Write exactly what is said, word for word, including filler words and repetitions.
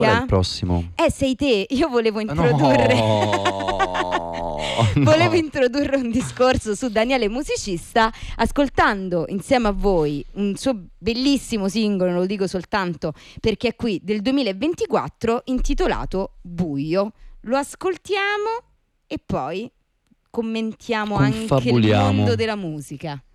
Qual è il prossimo? Eh, sei te. Io volevo introdurre No, volevo no. introdurre un discorso su Daniele musicista, ascoltando insieme a voi un suo bellissimo singolo, non lo dico soltanto perché è qui, del duemilaventiquattro, intitolato Buio. Lo ascoltiamo e poi commentiamo anche il Confabuliamo. mondo della musica.